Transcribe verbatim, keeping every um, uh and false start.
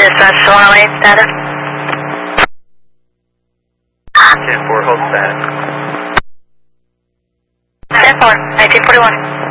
Dispatch one oh eight, status. ten four, hold status. ten four, nineteen forty-one.